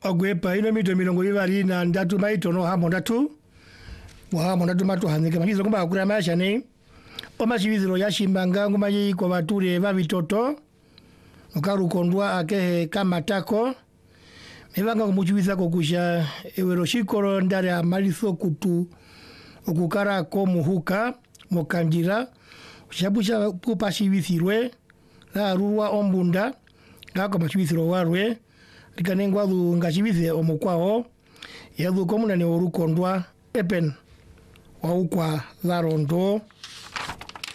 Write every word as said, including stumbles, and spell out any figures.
ogwepa ino mito milongo ibali na ndatu maitono hamo ndatu wahamo ndatu matu hanike makizo kumba akura maisha ni omachibiziro yashimbanga ngumayi kwa bature babitoto okaru kondwa akehe kamatako mebanga kumuchibiza kokusha ewero shikoro ndare amaliso kutu okukara ko muhuka mokandira shabusha kupashibisirwe la ruwa ombunda ngako machibisiro warwe likanengwa du ngachibize omukwao yadu komuna ne orukondwa epen wa ukwa zarondo